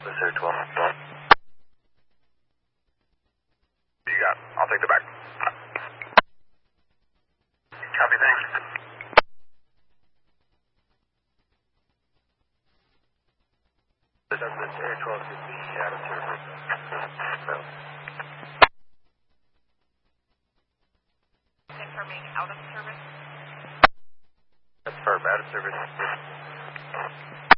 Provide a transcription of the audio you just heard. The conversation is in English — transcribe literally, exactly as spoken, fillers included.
This is twelve. twelve. You got it. I'll take the back. Copy, thanks. This is Air twelve fifty out of service. So. Confirming out of service. Confirm out of service.